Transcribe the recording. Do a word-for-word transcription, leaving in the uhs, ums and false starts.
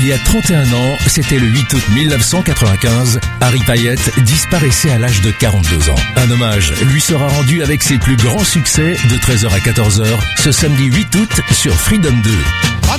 Il y a trente et un ans, c'était le huit août mille neuf cent quatre-vingt-quinze, Harry Payette disparaissait à l'âge de quarante-deux ans. Un hommage lui sera rendu avec ses plus grands succès de treize heures à quatorze heures ce samedi huit août sur Freedom deux.